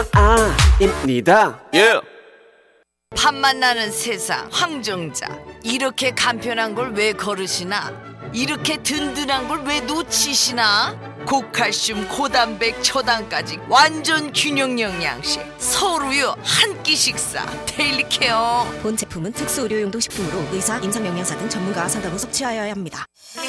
입니다. 예. 밥맛 나는 세상 황정자, 이렇게 간편한 걸 왜 거르시나? 이렇게 든든한 걸 왜 놓치시나? 고칼슘 고단백 초당까지 완전 균형 영양식 서울우유 한 끼 식사 데일리 케어. 본 제품은 특수 의료용도 식품으로 의사, 임상영양사 등 전문가와 상담 후 섭취하여야 합니다.